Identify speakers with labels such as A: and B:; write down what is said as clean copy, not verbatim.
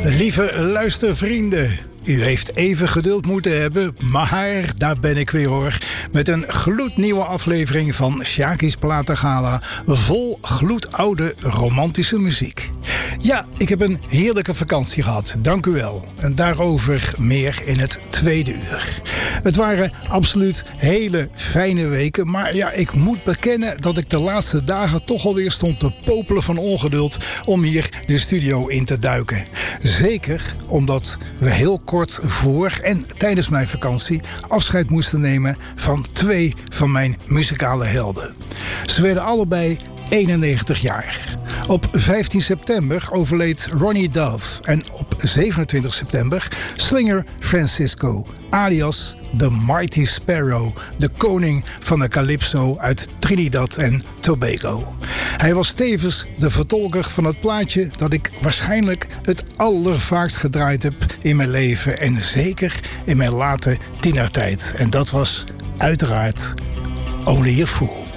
A: Lieve luistervrienden, u heeft even geduld moeten hebben, maar daar ben ik weer hoor. Met een gloednieuwe aflevering van Sjaki's Platengala, vol gloedoude romantische muziek. Ja, ik heb een heerlijke vakantie gehad, dank u wel. En daarover meer in het tweede uur. Het waren absoluut hele fijne weken, maar ja, ik moet bekennen dat ik de laatste dagen toch alweer stond te popelen van ongeduld om hier de studio in te duiken. Zeker omdat we heel kort voor en tijdens mijn vakantie afscheid moesten nemen van twee van mijn muzikale helden. Ze werden allebei 91 jaar. Op 15 september overleed Ronnie Dove en op 27 september Slinger Francisco, alias The Mighty Sparrow, de koning van de Calypso uit Trinidad en Tobago. Hij was tevens de vertolker van het plaatje dat ik waarschijnlijk het allervaakst gedraaid heb in mijn leven en zeker in mijn late tienertijd. En dat was uiteraard Only a Fool.